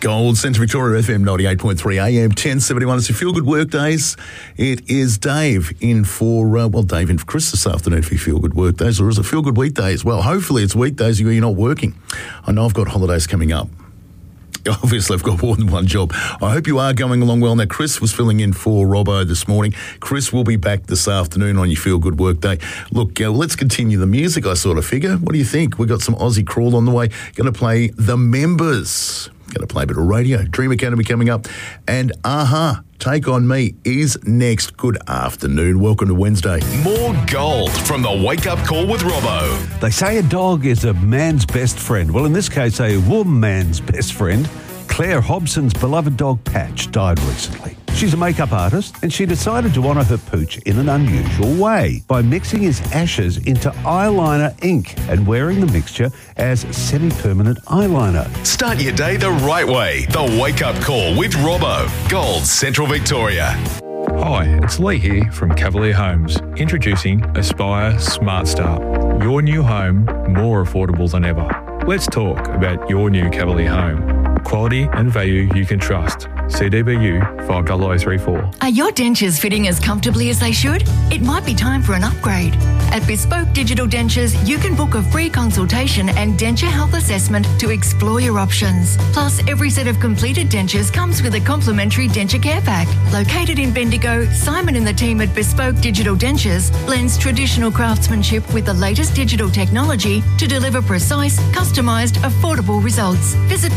Gold, Central Victoria FM 98.3 AM 1071. It's your Feel Good Work Days. It is Dave in for, Dave in for Chris this afternoon for your Feel Good Work Days, or is it Feel Good Weekdays? Well, hopefully it's weekdays where you're not working. I know I've got holidays coming up. Obviously, I've got more than one job. I hope you are going along well. Now, Chris was filling in for Robbo this morning. Chris will be back this afternoon on your Feel Good Work Day. Look, let's continue the music, I sort of figure. What do you think? We've got some Aussie Crawl on the way. Going to play The Members. Going to play a bit of radio. Dream Academy coming up. And Take On Me is next. Good afternoon. Welcome to Wednesday. More gold from the Wake Up Call with Robbo. They say a dog is a man's best friend. Well, in this case, a woman's best friend. Claire Hobson's beloved dog Patch died recently. She's a makeup artist and she decided to honour her pooch in an unusual way by mixing his ashes into eyeliner ink and wearing the mixture as semi-permanent eyeliner. Start your day the right way. The Wake Up Call with Robbo. Gold, Central Victoria. Hi, it's Lee here from Cavalier Homes, introducing Aspire Smart Start. Your new home, more affordable than ever. Let's talk about your new Cavalier home. Quality and value you can trust. CDBU 50034. Are your dentures fitting as comfortably as they should? It might be time for an upgrade. At Bespoke Digital Dentures, you can book a free consultation and denture health assessment to explore your options. Plus, every set of completed dentures comes with a complimentary denture care pack. Located in Bendigo, Simon and the team at Bespoke Digital Dentures blends traditional craftsmanship with the latest digital technology to deliver precise, customised, affordable results. Visit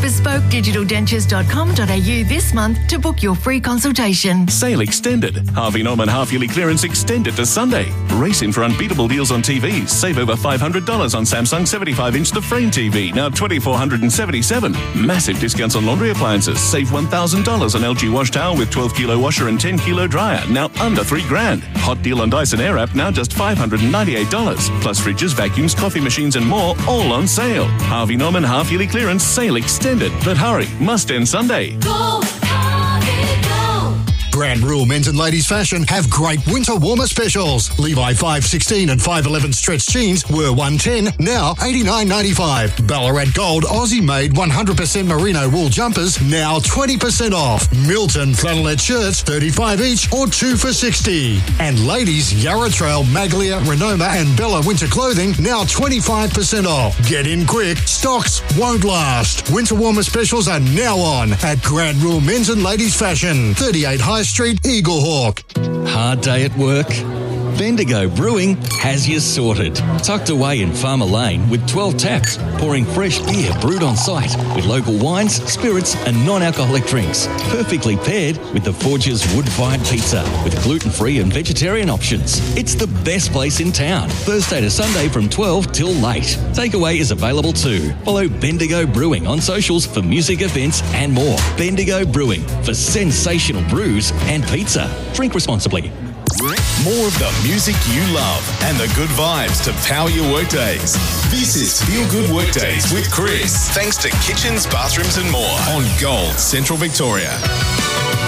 bespokedigitaldentures.com.au this month to book your free consultation. Sale extended. Harvey Norman half-yearly clearance extended to Sunday. Race in for unbeatable deals on TVs. Save over $500 on Samsung 75-inch The Frame TV, now $2,477. Massive discounts on laundry appliances. Save $1,000 on LG wash towel with 12-kilo washer and 10-kilo dryer, now under $3,000. Hot deal on Dyson Airwrap, now just $598. Plus fridges, vacuums, coffee machines and more, all on sale. Harvey Norman half-yearly clearance sale extended. But hurry, must end Sunday. Go! Grand Rule Men's and Ladies Fashion have great winter warmer specials. Levi 516 and 511 stretch jeans were $110, now $89.95. Ballarat Gold Aussie-made 100% merino wool jumpers, now 20% off. Milton flannelette shirts, $35 each or 2 for $60. And ladies Yarra Trail, Maglia, Renoma and Bella winter clothing, now 25% off. Get in quick, stocks won't last. Winter warmer specials are now on at Grand Rule Men's and Ladies Fashion, 38 High Street, Eaglehawk. Hard day at work? Bendigo Brewing has you sorted. Tucked away in Farmer Lane with 12 taps, pouring fresh beer brewed on site with local wines, spirits and non-alcoholic drinks. Perfectly paired with the Forge's wood-fired pizza with gluten-free and vegetarian options. It's the best place in town. Thursday to Sunday from 12 till late. Takeaway is available too. Follow Bendigo Brewing on socials for music events and more. Bendigo Brewing for sensational brews and pizza. Drink responsibly. More of the music you love and the good vibes to power your workdays. This is Feel Good Workdays with Chris. Thanks to Kitchens, Bathrooms and More on Gold, Central Victoria.